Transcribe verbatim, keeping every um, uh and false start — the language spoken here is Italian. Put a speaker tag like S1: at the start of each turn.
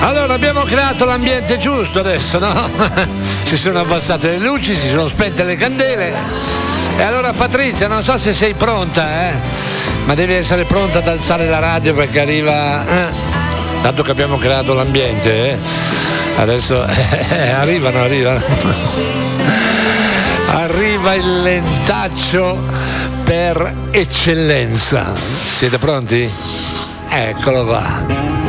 S1: Allora abbiamo creato l'ambiente giusto adesso, no? Si sono abbassate le luci, si sono spente le candele. E allora Patrizia, non so se sei pronta, eh? Ma devi essere pronta ad alzare la radio perché arriva. Eh? Dato che abbiamo creato l'ambiente, eh? Adesso eh, arrivano, arrivano. Arriva il lentaccio per eccellenza. Siete pronti? Eccolo qua.